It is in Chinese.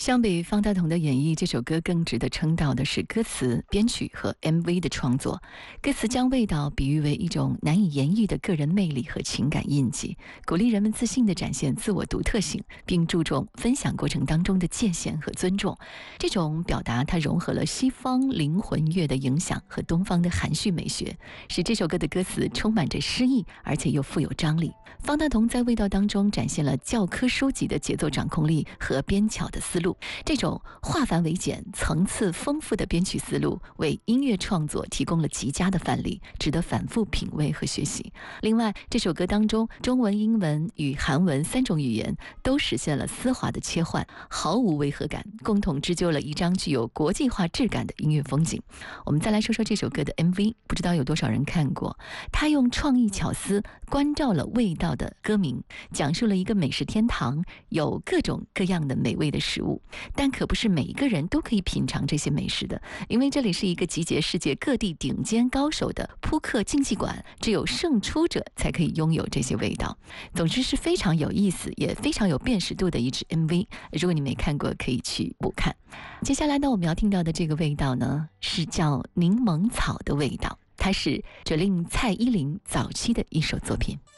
相比方大同的演绎，这首歌更值得称道的是歌词、编曲和 MV 的创作。歌词将味道比喻为一种难以言喻的个人魅力和情感印记，鼓励人们自信地展现自我独特性，并注重分享过程当中的界限和尊重。这种表达它融合了西方灵魂乐的影响和东方的含蓄美学，使这首歌的歌词充满着诗意，而且又富有张力。方大同在味道当中展现了教科书级的节奏掌控力和编巧的思路，这种化繁为简、层次丰富的编曲思路为音乐创作提供了极佳的范例，值得反复品味和学习。另外，这首歌当中中文、英文与韩文3种语言都实现了丝滑的切换，毫无违和感，共同织就了一张具有国际化质感的音乐风景。我们再来说说这首歌的 MV， 不知道有多少人看过。他用创意巧思关照了味道的歌名，讲述了一个美食天堂，有各种各样的美味的食物，但可不是每一个人都可以品尝这些美食的，因为这里是一个集结世界各地顶尖高手的扑克竞技馆，只有胜出者才可以拥有这些味道。总之是非常有意思，也非常有辨识度的一支 MV， 如果你没看过可以去补看。接下来呢，我们要听到的这个味道呢，是叫柠檬草的味道，它是 Jolin 蔡依林早期的一首作品。